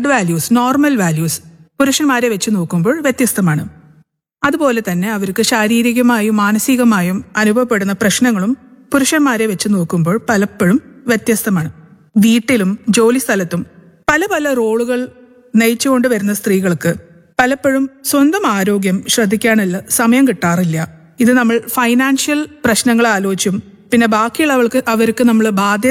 Good values, normal values പുരുഷന്മാരെ വെച്ച് നോക്കുമ്പോൾ വ്യത്യസ്തമാണ്. അതുപോലെ തന്നെ അവർക്ക് ശാരീരികമായും മാനസികമായും അനുഭവപ്പെടുന്ന പ്രശ്നങ്ങളും പുരുഷന്മാരെ വെച്ച് നോക്കുമ്പോൾ പലപ്പോഴും വ്യത്യസ്തമാണ്. വീട്ടിലും ജോലി സ്ഥലത്തും പല പല റോളുകൾ നയിച്ചുകൊണ്ട് വരുന്ന സ്ത്രീകൾക്ക് പലപ്പോഴും സ്വന്തം ആരോഗ്യം ശ്രദ്ധിക്കാനുള്ള സമയം കിട്ടാറില്ല. ഇത് നമ്മൾ ഫൈനാൻഷ്യൽ പ്രശ്നങ്ങൾ ആലോചിച്ചും പിന്നെ ബാക്കിയുള്ളവർക്ക് നമ്മൾ ബാധ്യത